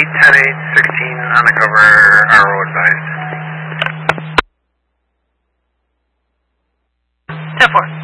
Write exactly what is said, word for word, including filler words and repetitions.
ten eight, sixteen, undercover, R O advised. ten four.